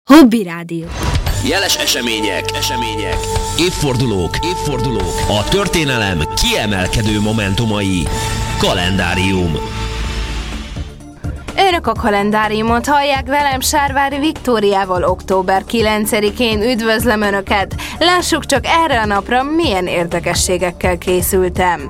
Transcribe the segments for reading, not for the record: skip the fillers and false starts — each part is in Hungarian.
Hobby Rádió. Jeles események, évfordulók, a történelem kiemelkedő momentumai. Kalendárium. Önök a kalendáriumot hallják, velem Sárvári Viktóriával. Október 9-én üdvözlöm Önöket! Lássuk csak erre a napra, milyen érdekességekkel készültem.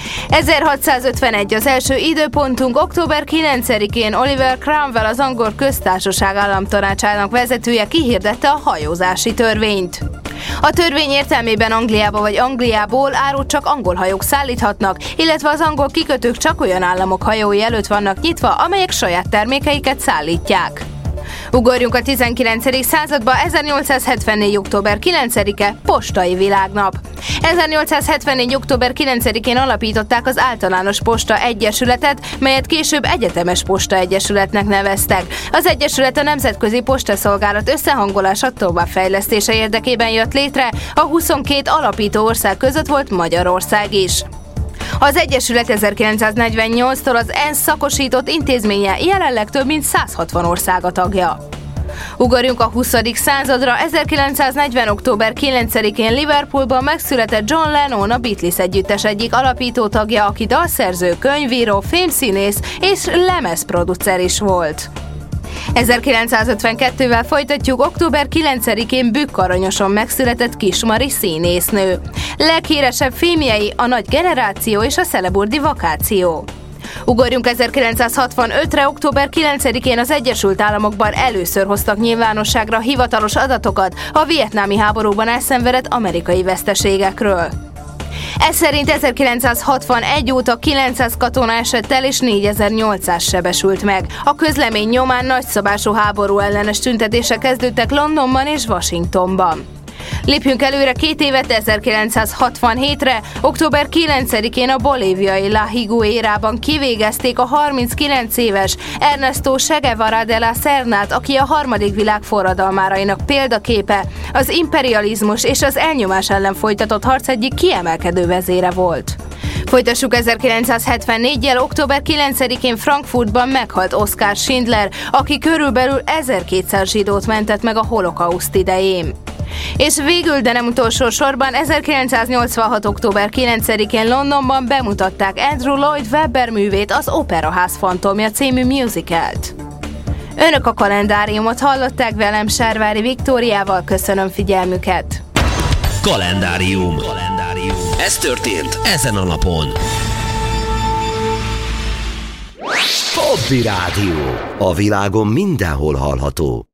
1651 az első időpontunk. Október 9-én Oliver Cromwell, az angol köztársaság államtanácsának vezetője kihirdette a hajózási törvényt. A törvény értelmében Angliába vagy Angliából árut csak angol hajók szállíthatnak, illetve az angol kikötők csak olyan államok hajói előtt vannak nyitva, amelyek saját termékeiket szállítják. Ugorjunk a 19. századba, 1874. október 9-e, postai világnap. 1874. október 9-én alapították az Általános Posta Egyesületet, melyet később Egyetemes Posta Egyesületnek neveztek. Az egyesület a nemzetközi postaszolgálat összehangolása továbbfejlesztése érdekében jött létre, a 22 alapító ország között volt Magyarország is. Az Egyesület 1948-tól az ENSZ szakosított intézménye, jelenleg több mint 160 ország a tagja. Ugorjunk a 20. századra, 1940. október 9-én Liverpoolban megszületett John Lennon, a Beatles együttes egyik alapító tagja, aki dalszerző, könyvíró, filmszínész és lemezproducer is volt. 1952-vel folytatjuk, október 9-én Bükk-Aranyoson megszületett Kis-Mari színésznő. Leghíresebb filmjei a Nagy generáció és a Szeleburdi vakáció. Ugorjunk 1965-re, október 9-én az Egyesült Államokban először hoztak nyilvánosságra hivatalos adatokat a vietnámi háborúban elszenvedett amerikai veszteségekről. Ez szerint 1961 óta 900 katona esett el és 4800 sebesült meg. A közlemény nyomán nagyszabású háború ellenes tüntetések kezdődtek Londonban és Washingtonban. Lépjünk előre 2 évet, 1967-re, október 9-én a bolíviai La Higuerában kivégezték a 39 éves Ernesto Che Guevara de la Sernát, aki a harmadik világ forradalmárainak példaképe, az imperializmus és az elnyomás ellen folytatott harc egyik kiemelkedő vezére volt. Folytassuk 1974-jel, október 9-én Frankfurtban meghalt Oskar Schindler, aki körülbelül 1200 zsidót mentett meg a holokauszt idején. És végül, de nem utolsó sorban, 1986. október 9-én Londonban bemutatták Andrew Lloyd Webber művét, az Operaház fantomja című musicalt. Önök a kalendáriumot hallották, velem Sárvári Viktóriával, köszönöm figyelmüket! Kalendárium. Ez történt ezen a napon. Hobby Rádió. A világon mindenhol hallható.